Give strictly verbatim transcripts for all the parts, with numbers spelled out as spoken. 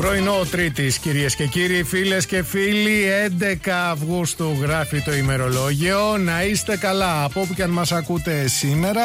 Πρωινό Τρίτης, κυρίες και κύριοι, φίλες και φίλοι, έντεκα Αυγούστου γράφει το ημερολόγιο. Να είστε καλά από όπου και αν μας ακούτε σήμερα,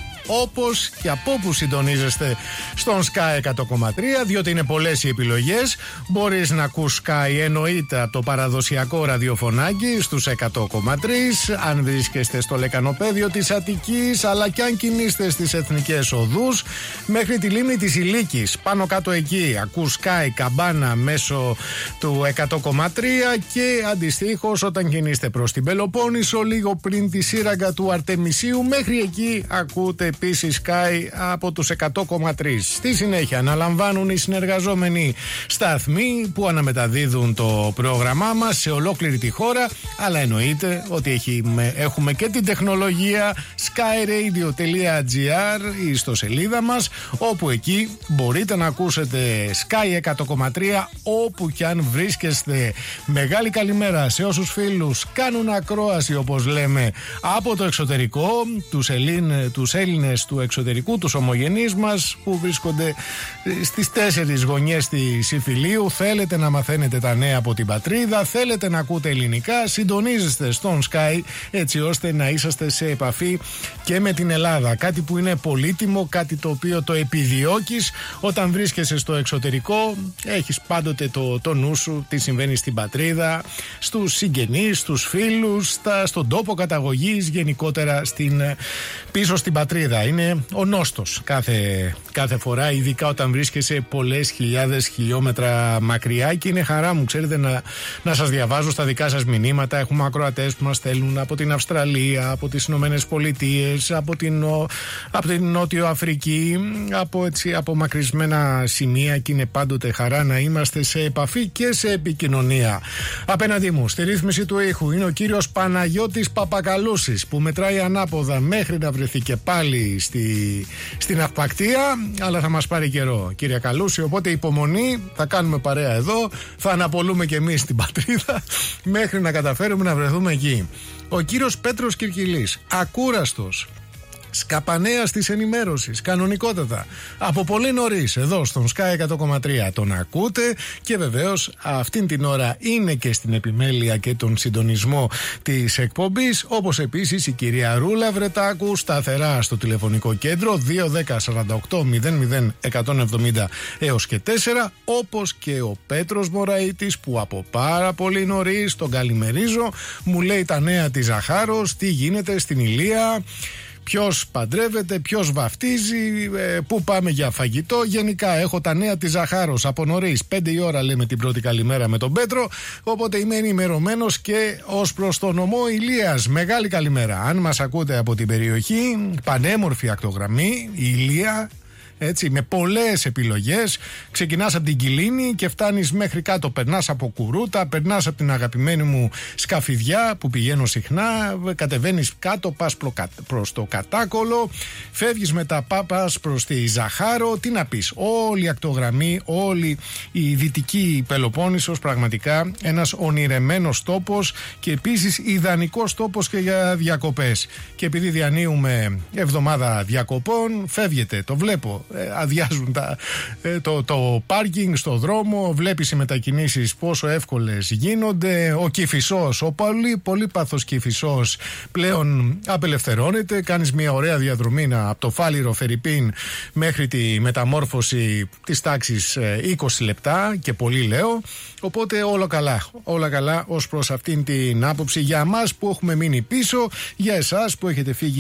όπως και από όπου συντονίζεστε στον Sky εκατό κόμμα τρία, διότι είναι πολλές οι επιλογές. Μπορείς να ακούς Sky εννοείται από το παραδοσιακό ραδιοφωνάκι στους εκατό κόμμα τρία, αν βρίσκεστε στο λεκανοπέδιο της Αττικής, αλλά και αν κινείστε στις εθνικές οδούς μέχρι τη λίμνη της Ηλίκης, πάνω κάτω εκεί ακούς Sky καμπάνα μέσω του εκατό κόμμα τρία, και αντιστοίχως όταν κινείστε προς την Πελοπόννησο, λίγο πριν τη σύραγγα του Αρτεμισίου, μέχρι εκεί ακούτε επίσης Sky από τους εκατό κόμμα τρία. Στη συνέχεια αναλαμβάνουν οι συνεργαζόμενοι σταθμοί που αναμεταδίδουν το πρόγραμμά μας σε ολόκληρη τη χώρα, αλλά εννοείται ότι έχει, έχουμε και την τεχνολογία sky radio τελεία gr, η ιστοσελίδα μας, όπου εκεί μπορείτε να ακούσετε Sky εκατό κόμμα τρία όπου και αν βρίσκεστε. Μεγάλη καλημέρα σε όσους φίλους κάνουν ακρόαση, όπως λέμε, από το εξωτερικό, τους, Ελλήν, τους Έλληνες του εξωτερικού, τους ομογενείς μας που βρίσκονται στις τέσσερις γωνιές της Ιφιλίου. Θέλετε να μαθαίνετε τα νέα από την πατρίδα, θέλετε να ακούτε ελληνικά, συντονίζεστε στον Sky έτσι ώστε να είσαστε σε επαφή και με την Ελλάδα. Κάτι που είναι πολύτιμο, κάτι το οποίο το επιδιώκεις όταν βρίσκεσαι στο εξωτερικό. Έχεις πάντοτε το, το νου σου τι συμβαίνει στην πατρίδα, στους συγγενείς, στους φίλους, στα, στον τόπο καταγωγής, γενικότερα στην, πίσω στην πατρίδα. Είναι ο νόστος κάθε, κάθε φορά, ειδικά όταν βρίσκεσαι πολλές χιλιάδες χιλιόμετρα μακριά, και είναι χαρά μου, ξέρετε, να, να σας διαβάζω στα δικά σας μηνύματα. Έχουμε ακροατές που μας στέλνουν από την Αυστραλία, από τις Ηνωμένες Πολιτείες, από την, από την Νότιο Αφρική, από έτσι απομακρυσμένα σημεία, και είναι πάντοτε χαρά να είμαστε σε επαφή και σε επικοινωνία. Απέναντί μου στη ρύθμιση του ήχου είναι ο κύριος Παναγιώτης Παπακαλούσης, που μετράει ανάποδα μέχρι να βρεθεί και πάλι στη, στην αυπακτία, αλλά θα μας πάρει καιρό, κύριε Καλούση, οπότε υπομονή, θα κάνουμε παρέα εδώ, θα αναπολούμε και εμείς την πατρίδα μέχρι να καταφέρουμε να βρεθούμε εκεί. Ο κύριος Πέτρος Κυρκυλής, ακούραστος, σκαπανέας της ενημέρωσης, κανονικότατα, από πολύ νωρίς εδώ στον Sky εκατό κόμμα τρία τον ακούτε, και βεβαίως αυτήν την ώρα είναι και στην επιμέλεια και τον συντονισμό της εκπομπής, όπως επίσης η κυρία Ρούλα Βρετάκου, σταθερά στο τηλεφωνικό κέντρο δύο δέκα σαράντα οκτώ μηδέν μηδέν εκατόν εβδομήντα έως και τέσσερα, όπως και ο Πέτρος Μωραΐτης, που από πάρα πολύ νωρίς τον καλημερίζω, μου λέει τα νέα της Ζαχάρος, τι γίνεται στην Ηλία, ποιος παντρεύεται, ποιος βαφτίζει, ε, πού πάμε για φαγητό. Γενικά έχω τα νέα της Ζαχάρος από νωρίς. Πέντε η ώρα λέμε την πρώτη καλημέρα με τον Πέτρο, οπότε είμαι ενημερωμένος και ως προς το νομό Ηλίας. Μεγάλη καλημέρα. Αν μας ακούτε από την περιοχή, πανέμορφη ακτογραμμή, η Ηλία, έτσι, με πολλές επιλογές. Ξεκινάς από την Κιλίνη και φτάνεις μέχρι κάτω. Περνάς από Κουρούτα, περνάς από την αγαπημένη μου Σκαφιδιά που πηγαίνω συχνά. Κατεβαίνεις κάτω, πας προς το Κατάκολο. Φεύγεις μετά, πας προς τη Ζαχάρο. Τι να πεις, όλη η ακτογραμμή, όλη η δυτική Πελοπόννησος, πραγματικά ένας ονειρεμένος τόπος, και επίσης ιδανικός τόπος και για διακοπές. Και επειδή διανύουμε εβδομάδα διακοπών, φεύγετε, το βλέπω. Ε, αδειάζουν τα, ε, το, το πάρκινγκ στο δρόμο, βλέπεις οι μετακινήσεις πόσο εύκολες γίνονται. Ο Κηφισός, ο πολύ πολύπαθος Κηφισός πλέον απελευθερώνεται. Κάνεις μια ωραία διαδρομή από το Φάληρο Φερρυπίν μέχρι τη μεταμόρφωση της τάξης ε, είκοσι λεπτά και πολύ λέω. Οπότε όλα καλά, όλα καλά ως προς αυτήν την άποψη για εμάς που έχουμε μείνει πίσω, για εσάς που έχετε φύγει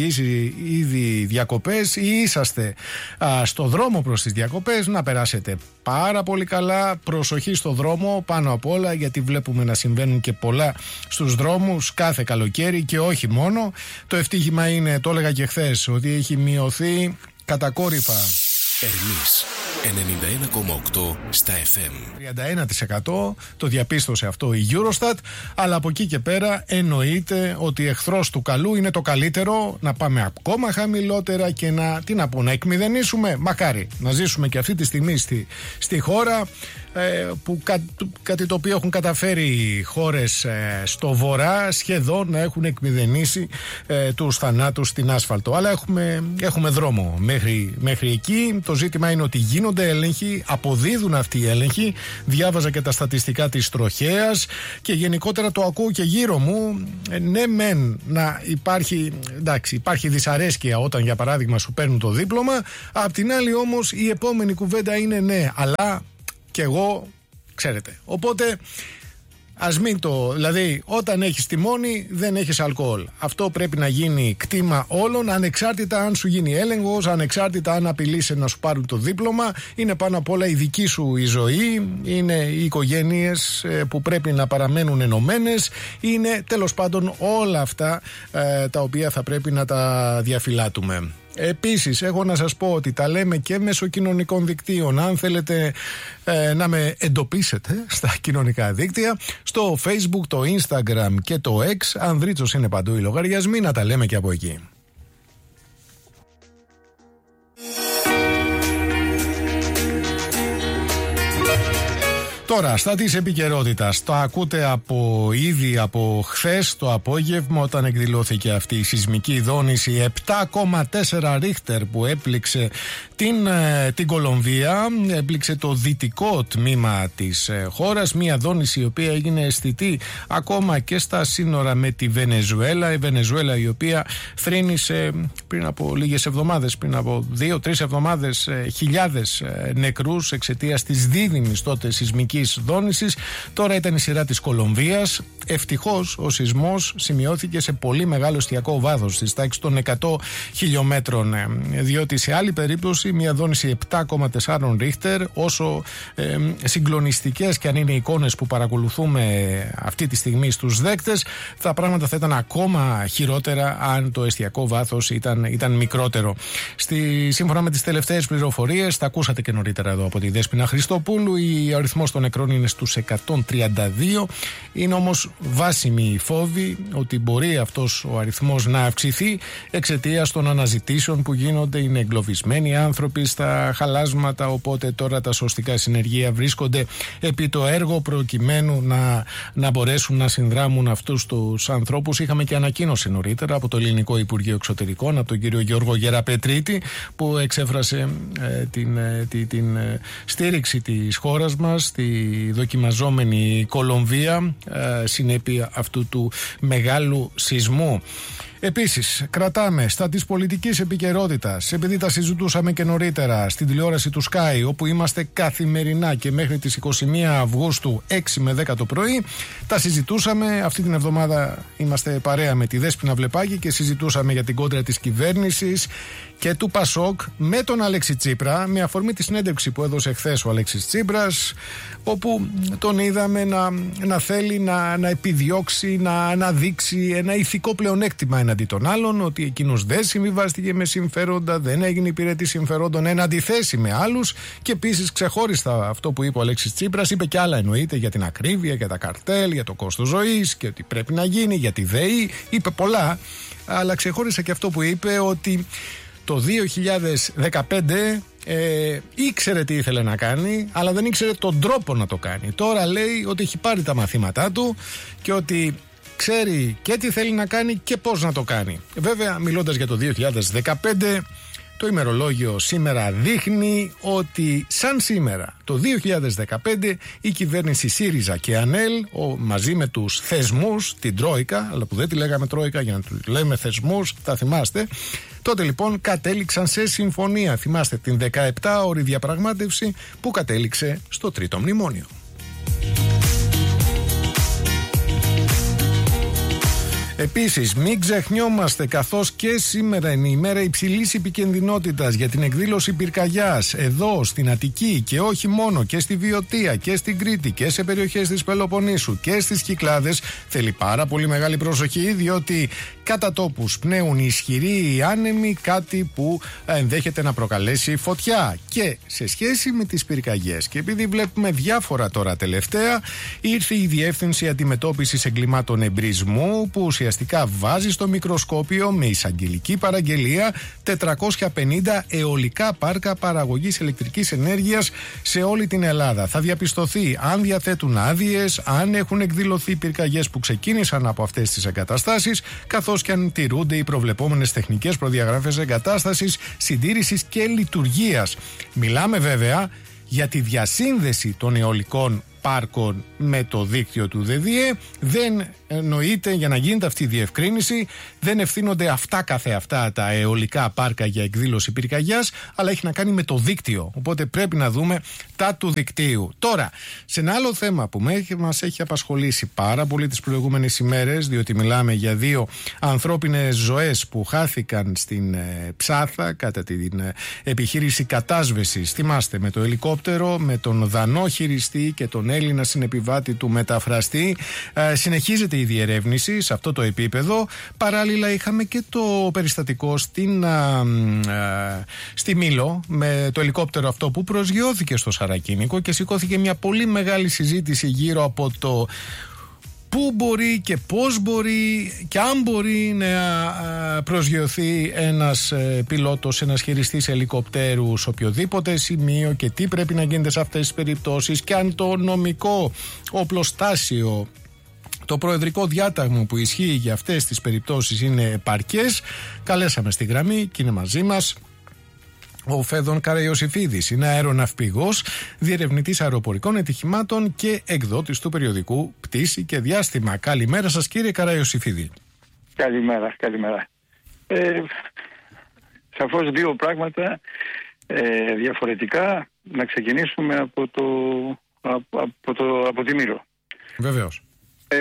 ήδη διακοπές ή είσαστε α, στο δρόμο προς τις διακοπές, να περάσετε πάρα πολύ καλά. Προσοχή στο δρόμο πάνω απ' όλα, γιατί βλέπουμε να συμβαίνουν και πολλά στους δρόμους κάθε καλοκαίρι και όχι μόνο. Το ευτύχημα είναι, το έλεγα και χθες, ότι έχει μειωθεί κατακόρυφα Ερμής ενενήντα ένα κόμμα οκτώ στα εφ εμ. τριάντα ένα τοις εκατό το διαπίστωσε αυτό η Eurostat, αλλά από εκεί και πέρα εννοείται ότι εχθρός του καλού είναι το καλύτερο, να πάμε ακόμα χαμηλότερα και να, τι να πω, να εκμηδενήσουμε. Μακάρι να ζήσουμε και αυτή τη στιγμή στη, στη χώρα ε, που κα, κάτι το οποίο έχουν καταφέρει χώρες ε, στο βορρά σχεδόν να έχουν εκμηδενήσει ε, τους θανάτους στην άσφαλτο. Αλλά έχουμε, έχουμε δρόμο μέχρι, μέχρι εκεί. Το ζήτημα είναι ότι γίνονται έλεγχοι, αποδίδουν αυτοί οι έλεγχοι. Διάβαζα και τα στατιστικά της τροχέας και γενικότερα το ακούω και γύρω μου. Ναι, μεν να υπάρχει, εντάξει, υπάρχει δυσαρέσκεια όταν για παράδειγμα σου παίρνουν το δίπλωμα. Απ' την άλλη όμως η επόμενη κουβέντα είναι ναι, αλλά κι εγώ, ξέρετε. Οπότε ας μην το, δηλαδή όταν έχεις τιμόνι δεν έχεις αλκοόλ. Αυτό πρέπει να γίνει κτήμα όλων, ανεξάρτητα αν σου γίνει έλεγχος, ανεξάρτητα αν απειλείσαι να σου πάρουν το δίπλωμα. Είναι πάνω απ' όλα η δική σου η ζωή, είναι οι οικογένειες που πρέπει να παραμένουν ενωμένες, είναι τέλος πάντων όλα αυτά ε, τα οποία θα πρέπει να τα διαφυλάτουμε. Επίσης, έχω να σας πω ότι τα λέμε και μέσω κοινωνικών δικτύων. Αν θέλετε ε, να με εντοπίσετε στα κοινωνικά δίκτυα, στο Facebook, το Instagram και το X, Ανδρίτσος είναι παντού οι λογαριασμοί, να τα λέμε και από εκεί. Τώρα, στα της επικαιρότητας, το ακούτε από ήδη από χθες το απόγευμα όταν εκδηλώθηκε αυτή η σεισμική δόνηση επτά κόμμα τέσσερα ρίχτερ που έπληξε την, την Κολομβία, έπληξε το δυτικό τμήμα της χώρας, μια δόνηση η οποία έγινε αισθητή ακόμα και στα σύνορα με τη Βενεζουέλα, η Βενεζουέλα η οποία θρήνησε πριν από λίγες εβδομάδες, πριν από δύο-τρεις εβδομάδες χιλιάδες νεκρούς εξαιτίας της δίδυμης τότε σεισμικής δόνησης. Τώρα ήταν η σειρά της Κολομβίας. Ευτυχώς ο σεισμός σημειώθηκε σε πολύ μεγάλο εστιακό βάθος, στις τάξεις των εκατό χιλιόμετρων, διότι σε άλλη περίπτωση μια δόνηση επτά κόμμα τέσσερα ρίχτερ, όσο ε, συγκλονιστικές και αν είναι οι εικόνες που παρακολουθούμε αυτή τη στιγμή στους δέκτες, τα πράγματα θα ήταν ακόμα χειρότερα αν το εστιακό βάθος ήταν, ήταν μικρότερο. Στη, σύμφωνα με τις τελευταίες πληροφορίες, τα ακούσατε και νωρίτερα εδώ από τη Δέσποινα Χριστοπούλου, ο αριθμός των νεκρών είναι στους εκατόν τριάντα δύο. Είναι όμως βάσιμη η φόβη ότι μπορεί αυτός ο αριθμός να αυξηθεί εξαιτίας των αναζητήσεων που γίνονται. Είναι εγκλωβισμένοι άνθρωποι στα χαλάσματα, οπότε τώρα τα σωστικά συνεργεία βρίσκονται επί το έργο προκειμένου να, να μπορέσουν να συνδράμουν αυτούς τους ανθρώπους. Είχαμε και ανακοίνωση νωρίτερα από το Ελληνικό Υπουργείο Εξωτερικών, από τον κύριο Γιώργο Γεραπετρίτη, που εξέφρασε ε, την, ε, την, την ε, στήριξη της χώρας μας στη δοκιμαζόμενη Κολομβία, ε, συνέπεια αυτού του μεγάλου σεισμού. Επίσης, κρατάμε στα της πολιτικής επικαιρότητας, επειδή τα συζητούσαμε και νωρίτερα στην τηλεόραση του Sky, όπου είμαστε καθημερινά και μέχρι τις είκοσι μία Αυγούστου έξι με δέκα το πρωί, τα συζητούσαμε. Αυτή την εβδομάδα είμαστε παρέα με τη Δέσποινα Βλεπάκη και συζητούσαμε για την κόντρα της κυβέρνησης και του Πασόκ με τον Αλέξη Τσίπρα, με αφορμή τη συνέντευξη που έδωσε χθες ο Αλέξης Τσίπρας, όπου τον είδαμε να, να θέλει να, να επιδιώξει, να αναδείξει ένα ηθικό πλεονέκτημα εναντί των άλλων, ότι εκείνος δεν συμβιβάστηκε με συμφέροντα, δεν έγινε υπηρετή συμφερόντων, εν αντιθέσει με άλλους. Και επίσης ξεχώριστα αυτό που είπε ο Αλέξης Τσίπρας, είπε και άλλα εννοείται για την ακρίβεια, για τα καρτέλ, για το κόστος ζωής και ότι πρέπει να γίνει, για τη ΔΕΗ, είπε πολλά, αλλά ξεχώρισα και αυτό που είπε ότι το δύο χιλιάδες δεκαπέντε ε, ήξερε τι ήθελε να κάνει, αλλά δεν ήξερε τον τρόπο να το κάνει. Τώρα λέει ότι έχει πάρει τα μαθήματά του και ότι ξέρει και τι θέλει να κάνει και πώς να το κάνει. Βέβαια, μιλώντας για το δύο χιλιάδες δεκαπέντε, το ημερολόγιο σήμερα δείχνει ότι σαν σήμερα το δύο χιλιάδες δεκαπέντε η κυβέρνηση ΣΥΡΙΖΑ και ΑΝΕΛ, ο, μαζί με τους θεσμούς, την Τρόικα, αλλά που δεν τη λέγαμε Τρόικα για να του λέμε θεσμούς, τα θυμάστε, τότε λοιπόν κατέληξαν σε συμφωνία. Θυμάστε την δεκαεπτάωρη διαπραγμάτευση που κατέληξε στο τρίτο μνημόνιο. Επίσης, μην ξεχνιόμαστε, καθώς και σήμερα είναι η ημέρα υψηλής επικινδυνότητας για την εκδήλωση πυρκαγιάς εδώ στην Αττική και όχι μόνο, και στη Βιωτία και στην Κρήτη και σε περιοχές της Πελοποννήσου και στις Κυκλάδες. Θέλει πάρα πολύ μεγάλη προσοχή, διότι κατά τόπους πνέουν ισχυροί άνεμοι, κάτι που ενδέχεται να προκαλέσει φωτιά. Και σε σχέση με τις πυρκαγιές, και επειδή βλέπουμε διάφορα τώρα τελευταία, ήρθε η Διεύθυνση Αντιμετώπισης Εγκλημάτων Εμπρισμού, που ουσιαστικά ουσιαστικά βάζει στο μικροσκόπιο με εισαγγελική παραγγελία τετρακόσια πενήντα αιωλικά πάρκα παραγωγής ηλεκτρικής ενέργειας σε όλη την Ελλάδα. Θα διαπιστωθεί αν διαθέτουν άδειες, αν έχουν εκδηλωθεί πυρκαγιές που ξεκίνησαν από αυτές τις εγκαταστάσεις, καθώς και αν τηρούνται οι προβλεπόμενες τεχνικές προδιαγραφές εγκατάστασης, συντήρησης και λειτουργίας. Μιλάμε βέβαια για τη διασύνδεση των αιωλικών πάρκων με το δίκτυο του ΔΕΔΙΕ. Δεν εννοείται, για να γίνεται αυτή η διευκρίνηση, δεν ευθύνονται αυτά καθεαυτά τα αιωλικά πάρκα για εκδήλωση πυρκαγιάς, αλλά έχει να κάνει με το δίκτυο. Οπότε πρέπει να δούμε τα του δικτύου. Τώρα, σε ένα άλλο θέμα που μας έχει απασχολήσει πάρα πολύ τις προηγούμενες ημέρες, διότι μιλάμε για δύο ανθρώπινες ζωές που χάθηκαν στην ε, Ψάθα κατά την ε, επιχείρηση κατάσβεσης. Θυμάστε, με το ελικόπτερο, με τον δανό χειριστή και τον Έλληνα συνεπιβάτη του μεταφραστή. Ε, συνεχίζεται η διερεύνηση σε αυτό το επίπεδο. Παράλληλα είχαμε και το περιστατικό στην, α, α, στη Μήλο με το ελικόπτερο αυτό που προσγειώθηκε στο Σαρακίνικο και σηκώθηκε μια πολύ μεγάλη συζήτηση γύρω από το πού μπορεί και πώς μπορεί και αν μπορεί να προσγειωθεί ένας πιλότος, ένας χειριστής ελικοπτέρου σε οποιοδήποτε σημείο και τι πρέπει να γίνεται σε αυτές τις περιπτώσεις και αν το νομικό οπλοστάσιο, το προεδρικό διάταγμα που ισχύει για αυτές τις περιπτώσεις είναι επαρκές. Καλέσαμε στη γραμμή και είναι μαζί μας ο Φέδων Καραϊωσήφιδης. Είναι αεροναυπηγός, διερευνητής αεροπορικών ατυχημάτων και εκδότης του περιοδικού Πτήση και Διάστημα. Καλημέρα σας, κύριε Καραϊωσήφιδη. Καλημέρα, καλημέρα. Ε, σαφώς δύο πράγματα ε, διαφορετικά. Να ξεκινήσουμε από, το, από, από, το, από τη Μήλο. Βεβαίως. Ε,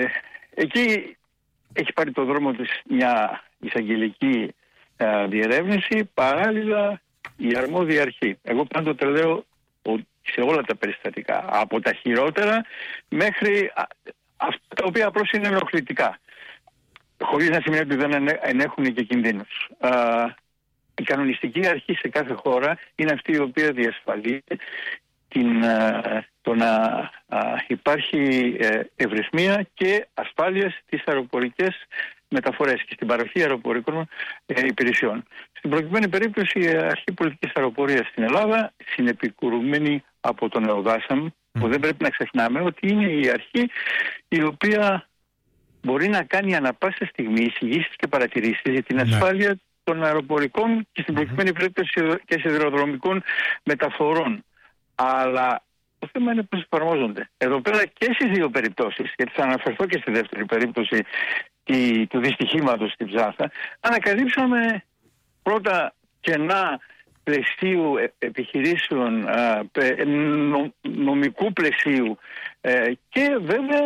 εκεί έχει πάρει το δρόμο της μια εισαγγελική ε, διερεύνηση, παράλληλα η αρμόδια αρχή. Εγώ πάντοτε λέω ότι σε όλα τα περιστατικά, από τα χειρότερα μέχρι αυτά τα οποία απλώς είναι ενοχλητικά, χωρίς να σημαίνει ότι δεν ενέχουν και κινδύνους. Α, η κανονιστική αρχή σε κάθε χώρα είναι αυτή η οποία διασφαλίζει την, α, το να α, υπάρχει ε, ευρυθμία και ασφάλεια στις αεροπορικές μεταφορές και στην παροχή αεροπορικών ε, υπηρεσιών. Στην προκειμένη περίπτωση η Αρχή Πολιτικής Αεροπορίας στην Ελλάδα, συνεπικουρουμένη από τον ΕΟΔΑΣΑΜ, mm. που δεν πρέπει να ξεχνάμε ότι είναι η αρχή η οποία μπορεί να κάνει ανα πάσα στιγμή εισηγήσεις και παρατηρήσεις για την ασφάλεια mm. των αεροπορικών και στην προκειμένη mm. περίπτωση και σιδηροδρομικών μεταφορών. Αλλά το θέμα είναι πώς εφαρμόζονται. Εδώ πέρα και στις δύο περιπτώσεις, γιατί θα αναφερθώ και στη δεύτερη περίπτωση τη, του δυστυχήματος στην Ψάθα, ανακαλύψαμε πρώτα κενά πλαισίου επιχειρήσεων, νομικού πλαισίου και βέβαια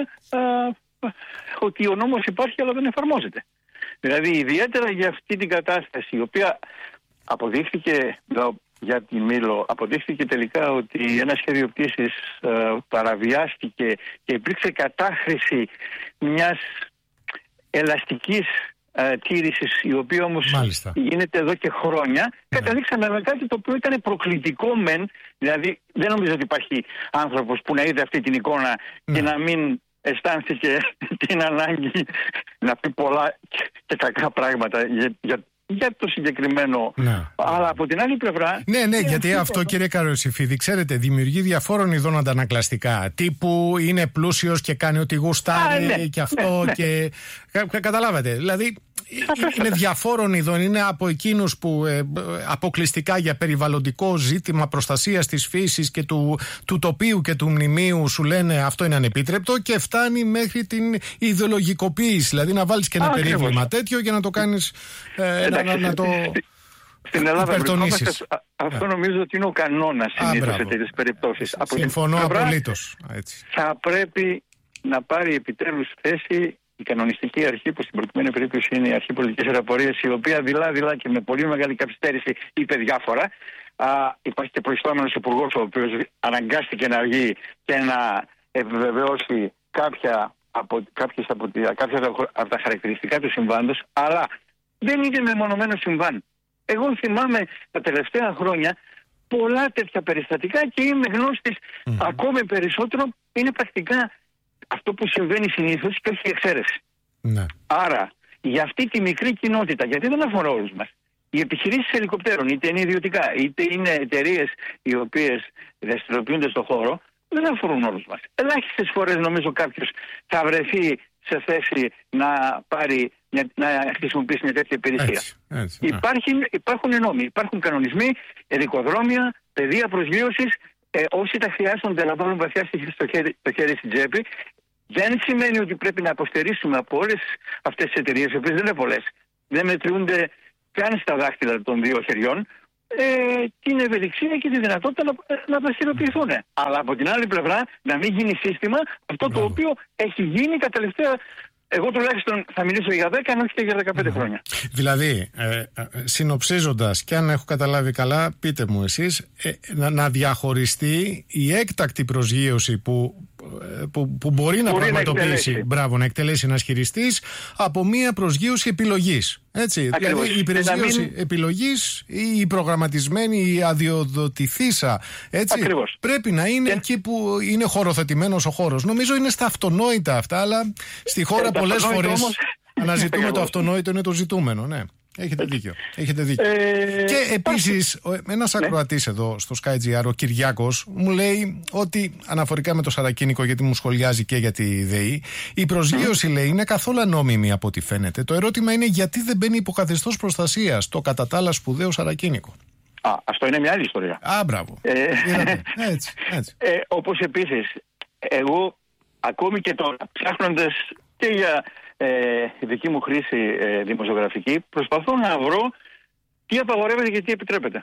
ότι ο νόμος υπάρχει αλλά δεν εφαρμόζεται. Δηλαδή ιδιαίτερα για αυτή την κατάσταση, η οποία αποδείχθηκε για την Μήλο, αποδείχθηκε τελικά ότι ένα σχέδιο πτήσης παραβιάστηκε και υπήρξε κατάχρηση μιας ελαστικής Uh, τήρησης, η οποία όμως Μάλιστα. γίνεται εδώ και χρόνια, ναι. καταλήξαμε με κάτι το οποίο ήταν προκλητικό μεν, δηλαδή δεν νομίζω ότι υπάρχει άνθρωπος που να είδε αυτή την εικόνα ναι. και να μην αισθάνθηκε την ανάγκη να πει πολλά και κακά πράγματα για, για, για το συγκεκριμένο. Ναι. Αλλά από την άλλη πλευρά... Ναι, ναι, γιατί αυτό, αυτό κύριε Καραϊωσήφιδη, ξέρετε, δημιουργεί διαφόρων ειδών αντανακλαστικά. Τύπου είναι πλούσιος και κάνει ό,τι γουστάρει ναι, και αυτό ναι, ναι. και... Κα, καταλάβατε, δηλαδή... Είναι διαφόρων ειδών, είναι από εκείνους που ε, αποκλειστικά για περιβαλλοντικό ζήτημα προστασίας της φύσης και του, του τοπίου και του μνημείου σου λένε αυτό είναι ανεπίτρεπτο και φτάνει μέχρι την ιδεολογικοποίηση, δηλαδή να βάλεις και ένα περίβλημα τέτοιο για να το κάνεις, ε, Εντάξει, να, να το στην Ελλάδα υπερτονίσεις. Αυτό νομίζω ότι είναι ο κανόνας συνήθως σε τέτοιες περιπτώσεις. Συμφωνώ απολύτως. Θα πρέπει να πάρει επιτέλους θέση η κανονιστική αρχή, που στην προκειμένη περίπτωση είναι η Αρχή Πολιτικής Αεροπορίας, η οποία δειλά-δειλά και με πολύ μεγάλη καθυστέρηση είπε διάφορα. Α, υπάρχει και προϊστάμενος υπουργός, ο οποίος αναγκάστηκε να βγει και να επιβεβαιώσει κάποια από, κάποιες από, κάποια από τα χαρακτηριστικά του συμβάντος, αλλά δεν είναι μεμονωμένο συμβάν. Εγώ θυμάμαι τα τελευταία χρόνια πολλά τέτοια περιστατικά και είμαι γνώστης mm-hmm. ακόμη περισσότερο. Είναι πρακτικά αυτό που συμβαίνει συνήθως και όχι εξαίρεση. Ναι. Άρα, για αυτή τη μικρή κοινότητα, γιατί δεν αφορά όλους μας, οι επιχειρήσεις ελικοπτέρων, είτε είναι ιδιωτικά, είτε είναι εταιρείες οι οποίες δραστηριοποιούνται στον χώρο, δεν αφορούν όλους μας. Ελάχιστες φορές νομίζω κάποιος θα βρεθεί σε θέση να πάρει, να χρησιμοποιήσει μια τέτοια υπηρεσία. Έτσι, έτσι, ναι. Υπάρχει, υπάρχουν νόμοι, υπάρχουν κανονισμοί, ειδικοδρόμια, παιδεία προσγείωσης. Ε, όσοι τα χρειάζονται να βάλουν βαθιά στο χέρι, στο χέρι στην τσέπη, δεν σημαίνει ότι πρέπει να αποστερήσουμε από όλες αυτές τις εταιρείες, οι οποίες δεν είναι πολλές, δεν μετριούνται καν στα δάχτυλα των δύο χεριών, ε, την ευελιξία και τη δυνατότητα να, να δραστηριοποιηθούν. Mm. Αλλά από την άλλη πλευρά να μην γίνει σύστημα αυτό mm. το οποίο έχει γίνει τα τελευταία. Εγώ τουλάχιστον θα μιλήσω για δέκα, αν όχι και για δεκαπέντε mm. χρόνια. Δηλαδή, ε, συνοψίζοντας, και αν έχω καταλάβει καλά, πείτε μου εσείς, ε, να, να διαχωριστεί η έκτακτη προσγείωση που, που, που μπορεί να μπορεί πραγματοποιήσει, να μπράβο, να εκτελέσει ένας χειριστής, από μια προσγείωση επιλογής. Έτσι, ακριβώς. Δηλαδή η προσγείωση μην... επιλογής ή η προγραμματισμένη, η αδειοδοτηθήσα, έτσι, ακριβώς. Πρέπει να είναι και... εκεί που είναι χωροθετημένος ο χώρος. Νομίζω είναι στα αυτονόητα αυτά, αλλά στη χώρα ε, πολλές φορές όμως... αναζητούμε το αυτονόητο, είναι το ζητούμενο, ναι. Έχετε δίκιο. Έχετε δίκιο. Ε, και επίσης, ένας ακροατής ναι. εδώ στο SkyGR, ο Κυριάκος, μου λέει ότι αναφορικά με το Σαρακίνικο, γιατί μου σχολιάζει και για τη ΔΕΗ, η προσγείωση mm. λέει είναι καθόλου ανώμιμη από ό,τι φαίνεται. Το ερώτημα είναι γιατί δεν μπαίνει υποκαθεστώς προστασίας το κατά τα άλλα σπουδαίο Σαρακίνικο. Α, αυτό είναι μια άλλη ιστορία. Α, μπράβο. Ε, έτσι, έτσι. Ε, όπως επίσης, εγώ ακόμη και τώρα ψάχνοντας και για Ε, η δική μου χρήση ε, δημοσιογραφική, προσπαθώ να βρω τι απαγορεύεται και τι επιτρέπεται.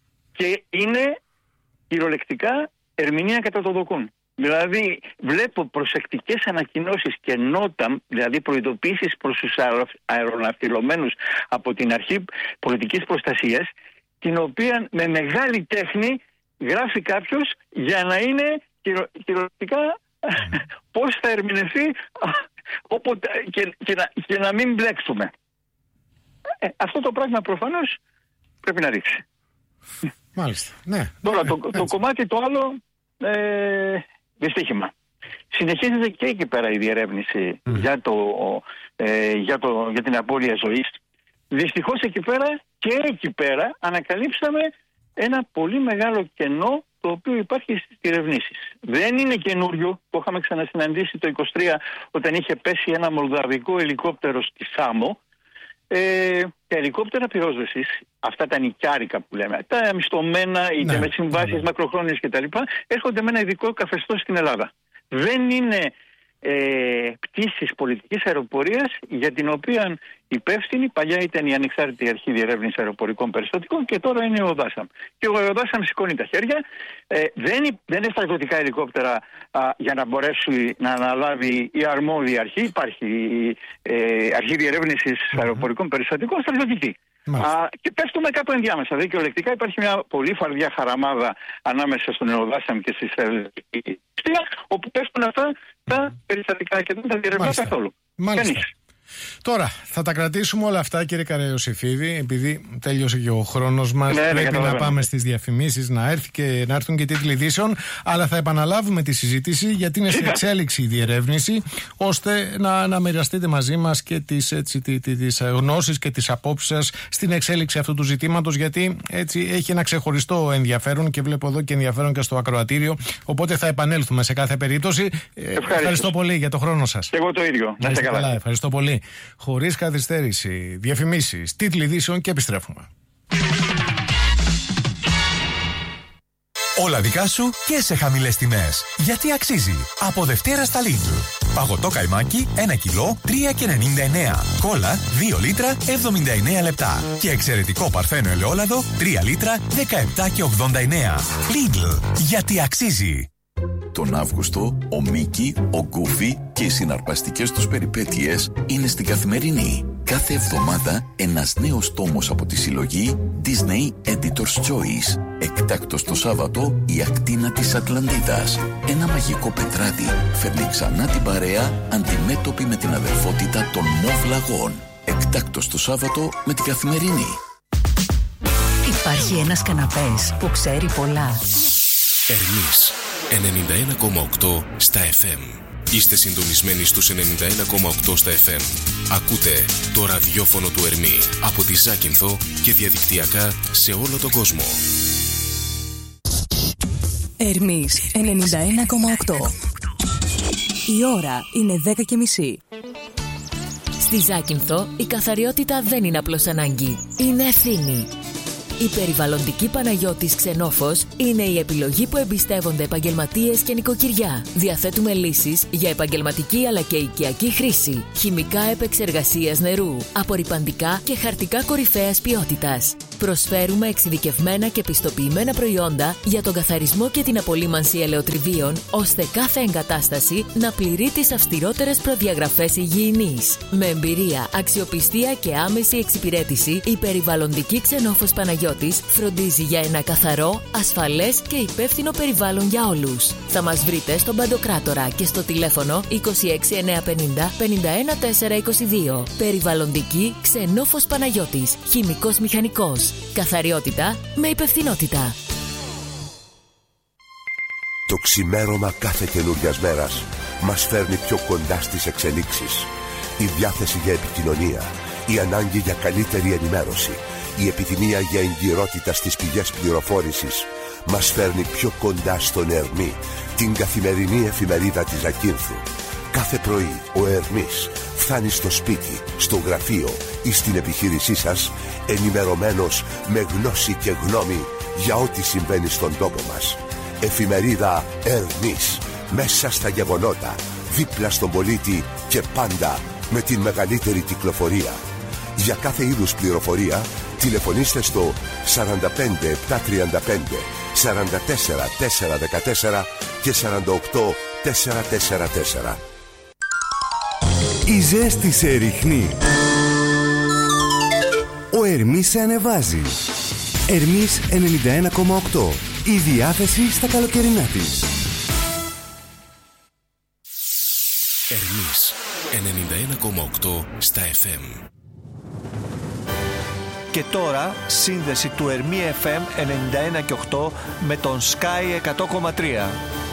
Και είναι κυριολεκτικά ερμηνεία κατά το δοκούν. Δηλαδή βλέπω προσεκτικές ανακοινώσεις και νότα, δηλαδή προειδοποίησεις προς τους αεροναυτιλωμένους από την αρχή πολιτικής προστασίας, την οποία με μεγάλη τέχνη γράφει κάποιος για να είναι κυριολεκτικά πώς θα ερμηνευτεί όποτε, και, και, να, και να μην μπλέξουμε. Ε, αυτό το πράγμα προφανώς πρέπει να ρίξει. Μάλιστα, ναι. Τώρα το, το κομμάτι το άλλο ε, δυστύχημα. Συνεχίζεται και εκεί πέρα η διερεύνηση mm. για, το, ε, για, το, για την απώλεια ζωής. Δυστυχώς εκεί πέρα και εκεί πέρα ανακαλύψαμε ένα πολύ μεγάλο κενό το οποίο υπάρχει στις διερευνήσεις. Δεν είναι καινούριο, το είχαμε ξανασυναντήσει το είκοσι τρία όταν είχε πέσει ένα μολδαβικό ελικόπτερο στη Σάμο. Ε, τα ελικόπτερα πυρόσβεσης, αυτά τα νοικιάρικα που λέμε, τα μισθωμένα είτε ναι, με συμβάσεις ναι. μακροχρόνιες κτλ. Έρχονται με ένα ειδικό καθεστώς στην Ελλάδα. Δεν είναι ε, πτήσεις πολιτικής αεροπορίας για την οποία υπεύθυνη παλιά ήταν η ανεξάρτητη αρχή διερεύνησης αεροπορικών περιστατικών και τώρα είναι ο ΟΔΑΣΑΜ. Και ο ΟΔΑΣΑΜ σηκώνει τα χέρια. Ε, δεν, δεν είναι στρατιωτικά ελικόπτερα α, για να μπορέσει να αναλάβει η αρμόδια αρχή. Υπάρχει η ε, αρχή διερεύνησης mm-hmm. αεροπορικών περιστατικών στρατιωτική. Α, και πέφτουμε κάπου ενδιάμεσα. Δικαιολεκτικά υπάρχει μια πολύ φαρδιά χαραμάδα ανάμεσα στον ΟΔΑΣΑΜ και στη στρατιωτική, όπου πέφτουν αυτά τα περιστατικά και δεν τα διερευνά καθόλου. Μάλιστα. Τώρα, θα τα κρατήσουμε όλα αυτά, κύριε Καραϊωσήφιδη, επειδή τέλειωσε και ο χρόνος μας. Ναι, πρέπει ναι, να πάμε στις διαφημίσεις, να, έρθει και, να έρθουν και τίτλοι ειδήσεων. Αλλά θα επαναλάβουμε τη συζήτηση, γιατί είναι σε εξέλιξη η διερεύνηση, ώστε να, να μοιραστείτε μαζί μας και τις, έτσι, τις γνώσεις και τις απόψεις σας στην εξέλιξη αυτού του ζητήματος, γιατί έτσι έχει ένα ξεχωριστό ενδιαφέρον και βλέπω εδώ και ενδιαφέρον και στο ακροατήριο. Οπότε θα επανέλθουμε σε κάθε περίπτωση. Ευχαριστώ, ευχαριστώ πολύ για το χρόνο σας. Και εγώ το ίδιο. Να είστε καλά. Ευχαριστώ πολύ. Χωρίς καθυστέρηση, διαφημίσεις, τίτλοι ειδήσεων και επιστρέφουμε. Όλα δικά σου και σε χαμηλές τιμές. Γιατί αξίζει. Από Δευτέρα στα Lidl. Παγωτό καϊμάκι ένα κιλό τρία και ενενήντα εννέα. Κόλλα δύο λίτρα εβδομήντα εννέα λεπτά. Και εξαιρετικό παρθένο ελαιόλαδο τρία λίτρα δεκαεπτά και ογδόντα εννέα. Lidl. Γιατί αξίζει. Τον Αύγουστο, ο Μίκη, ο Γκούφι και οι συναρπαστικές τους περιπέτειες είναι στην Καθημερινή. Κάθε εβδομάδα ένας νέος τόμος από τη συλλογή Disney Editor's Choice. Εκτάκτος το Σάββατο, η ακτίνα της Ατλαντίδας. Ένα μαγικό πετράδι φέρνει ξανά την παρέα αντιμέτωπη με την αδερφότητα των Μοβ Λαγών. Εκτάκτος το Σάββατο με την Καθημερινή. Υπάρχει ένας καναπές που ξέρει πολλά. Ερμής ενενήντα ένα κόμμα οκτώ στα εφ εμ. Είστε συντονισμένοι στους ενενήντα ένα κόμμα οκτώ στα εφ εμ. Ακούτε το ραδιόφωνο του Ερμή από τη Ζάκυνθο και διαδικτυακά σε όλο τον κόσμο. Ερμής ενενήντα ένα κόμμα οκτώ. Η ώρα είναι δέκα και μισή. Στη Ζάκυνθο η καθαριότητα δεν είναι απλώς ανάγκη, είναι ευθύνη. Η περιβαλλοντική Παναγιώτης Ξενόφος είναι η επιλογή που εμπιστεύονται επαγγελματίες και νοικοκυριά. Διαθέτουμε λύσεις για επαγγελματική αλλά και οικιακή χρήση. Χημικά επεξεργασίας νερού, απορρυπαντικά και χαρτικά κορυφαίας ποιότητας. Προσφέρουμε εξειδικευμένα και πιστοποιημένα προϊόντα για τον καθαρισμό και την απολύμανση ελαιοτριβίων, ώστε κάθε εγκατάσταση να πληρεί τις αυστηρότερες προδιαγραφές υγιεινής. Με εμπειρία, αξιοπιστία και άμεση εξυπηρέτηση, η περιβαλλοντική Ξενόφος Παναγιώτης φροντίζει για ένα καθαρό, ασφαλές και υπεύθυνο περιβάλλον για όλους. Θα μας βρείτε στον Παντοκράτορα και στο τηλέφωνο είκοσι έξι εννιακόσια πενήντα πενήντα ένα τετρακόσια είκοσι δύο. Περιβαλλοντική Ξενόφος Παναγιώτης, χημικός μηχανικός. Καθαριότητα με υπευθυνότητα. Το ξημέρωμα κάθε καινούριας μέρας μας φέρνει πιο κοντά στις εξελίξεις. Η διάθεση για επικοινωνία, η ανάγκη για καλύτερη ενημέρωση, η επιθυμία για εγκυρότητα στις πηγές πληροφόρησης μας φέρνει πιο κοντά στον Ερμή, την καθημερινή εφημερίδα της Ζακύνθου. Κάθε πρωί ο Ερμής φτάνει στο σπίτι, στο γραφείο ή στην επιχείρησή σας ενημερωμένος με γνώση και γνώμη για ό,τι συμβαίνει στον τόπο μας. Εφημερίδα Ερμής, μέσα στα γεγονότα, δίπλα στον πολίτη και πάντα με την μεγαλύτερη κυκλοφορία. Για κάθε είδους πληροφορία τηλεφωνήστε στο σαράντα πέντε επτακόσια τριάντα πέντε σαράντα τέσσερα τετρακόσια δεκατέσσερα και σαράντα οκτώ τετρακόσια σαράντα τέσσερα. Η ζέστη σε ρίχνει. Ο Ερμής σε ανεβάζει. Ερμής ενενήντα ένα κόμμα οκτώ. Η διάθεση στα καλοκαιρινά της. Ερμής ενενήντα ένα κόμμα οκτώ στα εφ εμ. Και τώρα σύνδεση του Ερμή εφ εμ ενενήντα ένα και οκτώ με τον Sky εκατό κόμμα τρία.